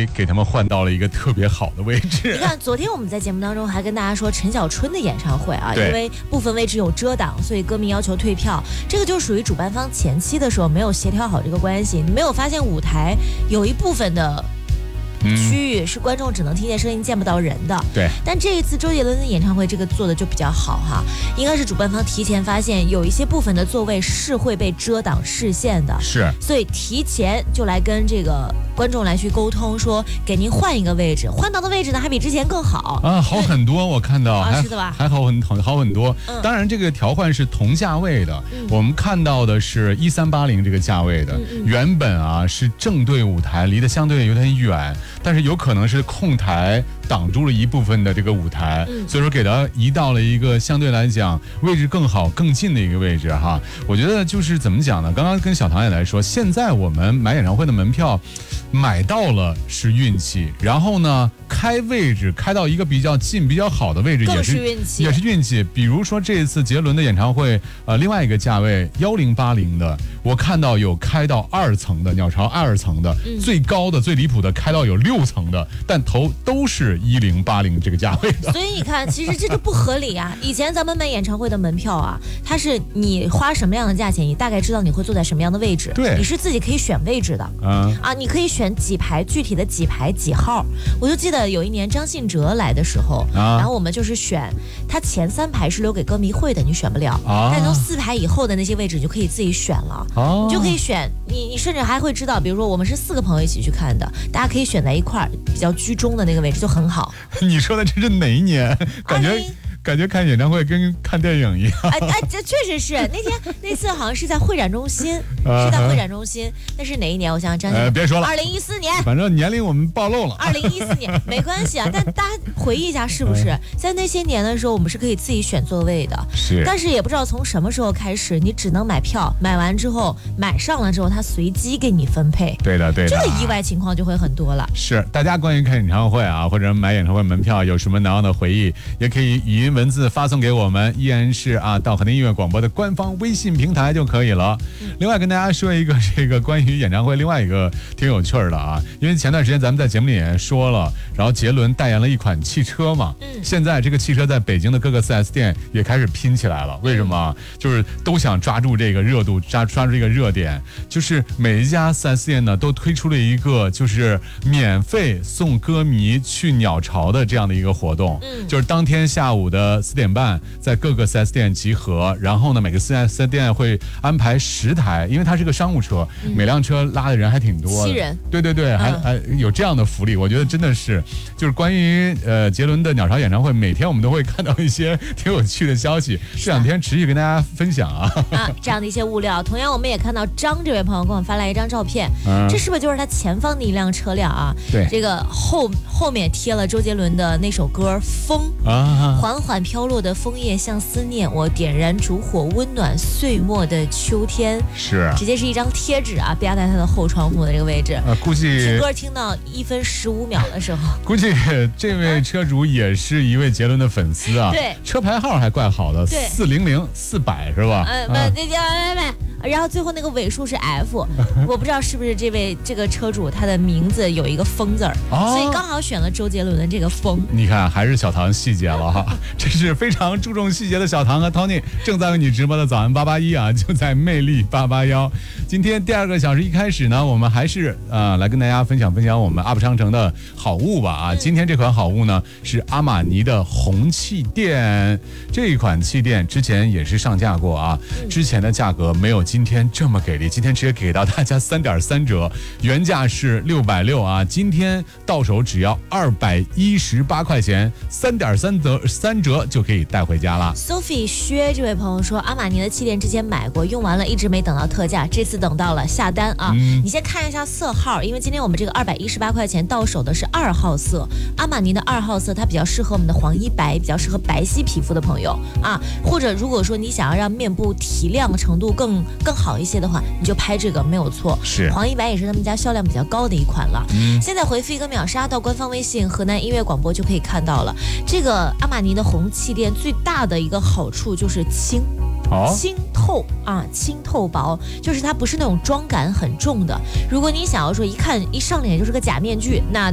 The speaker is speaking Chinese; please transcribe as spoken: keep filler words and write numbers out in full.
给给他们换到了一个特别好的位置。 你看，昨天我们在节目当中还跟大家说陈小春的演唱会啊，因为部分位置有遮挡，所以歌迷要求退票。这个就属于主办方前期的时候没有协调好这个关系，你没有发现舞台有一部分的区域是观众只能听见声音见不到人的。 对， 但这一次周杰伦的演唱会这个做的就比较好哈，应该是主办方提前发现有一些部分的座位是会被遮挡视线的， 是， 所以提前就来跟这个观众来去沟通，说给您换一个位置，换到的位置呢还比之前更好啊，好很多，我看到、 啊、 还是的吧， 还好很好好很多、 嗯。 当然，这个调换是同价位的， 嗯、 我们看到的是一三八零这个价位的、 嗯嗯， 原本啊是正对舞台，离得相对有点远，但是有可能是控台挡住了一部分的这个舞台、嗯，所以说给它移到了一个相对来讲位置更好、更近的一个位置哈。我觉得就是怎么讲呢？刚刚跟小唐也来说，现在我们买演唱会的门票买到了是运气，然后呢开位置开到一个比较近、比较好的位置也是运气， 也是运气。比如说这一次杰伦的演唱会，呃，另外一个价位幺零八零的，我看到有开到二层的，鸟巢二层的、嗯，最高的、最离谱的开到有六层的，但头都是一零八零这个价位的。 所以你看，其实这就不合理啊！以前咱们买演唱会的门票啊，它是你花什么样的价钱，你大概知道你会坐在什么样的位置， 对， 你是自己可以选位置的， 嗯啊，你可以选几排，具体的几排几号。我就记得有一年张信哲来的时候，啊、然后我们就是选他前三排是留给歌迷会的，你选不了，啊、但从四排以后的那些位置你就可以自己选了，啊、你就可以选，你你甚至还会知道，比如说我们是四个朋友一起去看的，大家可以选在一块儿比较居中的那个位置就很好。 你说的这是哪一年？感觉。感觉看演唱会跟看电影一样。 哎哎，这确实是那天那次好像是在会展中心，是在会展中心。那是哪一年？我想想，张信哲， 呃，别说了， 二零一四年。 反正年龄我们暴露了。 二零一四年没关系啊，但大家回忆一下，是不是在那些年的时候，我们是可以自己选座位的？ 是。 但是也不知道从什么时候开始，你只能买票，买完之后买上了之后，他随机给你分配。 对的，对的。 这个意外情况就会很多了。 是，大家关于看演唱会啊，或者买演唱会门票有什么难忘的回忆，也可以语音文字发送给我们，依然是啊，到和田音乐广播的官方微信平台就可以了。另外跟大家说一个这个关于演唱会另外一个挺有趣的啊，因为前段时间咱们在节目里也说了，然后杰伦代言了一款汽车嘛，嗯，现在这个汽车在北京的各个 四 S 店也开始拼起来了。为什么？就是都想抓住这个热度，抓抓住这个热点，就是每一家 四 S 店呢都推出了一个就是免费送歌迷去鸟巢的这样的一个活动，嗯，就是当天下午的四点半。在各个 四 S 店集合，然后呢，每个 四 S 店会安排十台，因为它是个商务车，嗯、每辆车拉的人还挺多的， 七人， 对对对，还、嗯、还有这样的福利，我觉得真的是，就是关于呃杰伦的鸟巢演唱会，每天我们都会看到一些挺有趣的消息，这两天持续跟大家分享啊啊这样的一些物料。同样，我们也看到张这位朋友给我们发来一张照片，嗯、这是不是就是他前方的一辆车辆啊？ 对， 这个后后面贴了周杰伦的那首歌《风》啊，缓缓飘落的枫叶像思念，我点燃烛火，温暖岁末的秋天。 是， 直接是一张贴纸啊，压在他的后窗户的这个位置。 呃，估计听歌听到一分十五秒的时候， 估计这位车主也是一位杰伦的粉丝啊。 对， 车牌号还怪好的，四零零四百是吧？ 呃，不，这这这，然后最后那个尾数是 F， 我不知道是不是这位这个车主他的名字有一个风字儿，哦，所以刚好选了周杰伦的这个风。 你看，还是小唐细节了哈，这是非常注重细节的小唐和 Tony 正在为你直播的早安八八一啊，就在魅力八八幺。今天第二个小时一开始呢，我们还是呃来跟大家分享分享我们 U P 商城的好物吧啊。今天这款好物呢是阿玛尼的红气垫，这一款气垫之前也是上架过啊，之前的价格没有今天这么给力，今天直接给到大家三点三折，原价是六百六啊，今天到手只要二百一十八块钱，三点三折三折就可以带回家了。 Sophie 薛这位朋友说，阿玛尼的气垫之前买过，用完了一直没等到特价，这次等到了，下单啊！嗯、你先看一下色号，因为今天我们这个二百一十八块钱到手的是二号色，阿玛尼的二号色它比较适合我们的黄衣白，比较适合白皙皮肤的朋友啊。或者如果说你想要让面部提亮程度更更好一些的话，你就拍这个没有错。 是黄衣白也是他们家销量比较高的一款了。嗯、现在回复一个秒杀到官方微信河南音乐广播就可以看到了。这个阿玛尼的红气垫最大的一个好处就是轻。哦、清透啊，清透薄，就是它不是那种妆感很重的。如果你想要说一看一上脸就是个假面具，那